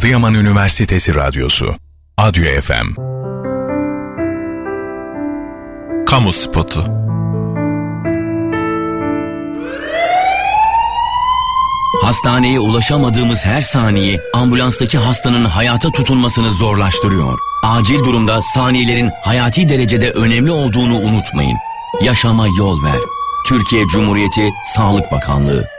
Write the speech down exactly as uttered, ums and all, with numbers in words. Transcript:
Adıyaman Üniversitesi Radyosu A D Ü F M. Kamu spotu. Hastaneye ulaşamadığımız her saniye ambulanstaki hastanın hayata tutunmasını zorlaştırıyor. Acil durumda saniyelerin hayati derecede önemli olduğunu unutmayın. Yaşama yol ver. Türkiye Cumhuriyeti Sağlık Bakanlığı.